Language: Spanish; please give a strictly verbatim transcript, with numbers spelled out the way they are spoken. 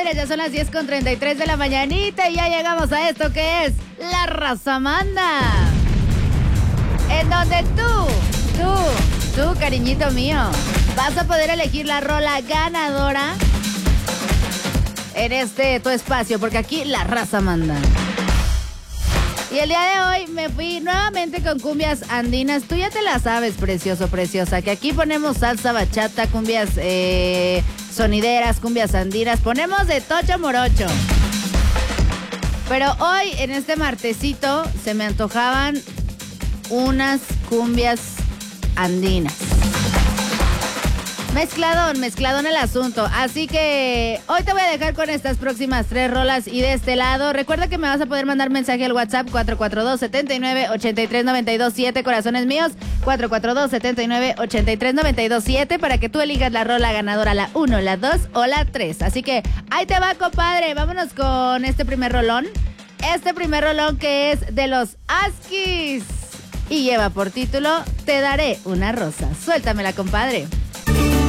compadres, ya son las diez con treinta y tres de la mañanita y ya llegamos a esto que es La Raza Manda. En donde tú, tú, tú, cariñito mío, vas a poder elegir la rola ganadora en este tu espacio, porque aquí La Raza Manda. Y el día de hoy me fui nuevamente con cumbias andinas. Tú ya te la sabes, precioso, preciosa, que aquí ponemos salsa, bachata, cumbias eh, sonideras, cumbias andinas. Ponemos de tocho morocho. Pero hoy, en este martesito, se me antojaban unas cumbias andinas. Mezcladón, mezcladón el asunto. Así que hoy te voy a dejar con estas próximas tres rolas y de este lado. Recuerda que me vas a poder mandar mensaje al WhatsApp cuatro cuatro dos, siete nueve, ocho tres nueve dos siete, corazones míos, cuatro cuatro dos, siete nueve, ocho tres nueve dos siete, para que tú elijas la rola ganadora, la uno, la dos o la tres. Así que ahí te va, compadre. Vámonos con este primer rolón. Este primer rolón que es de los Askis y lleva por título Te daré una rosa. Suéltamela, compadre.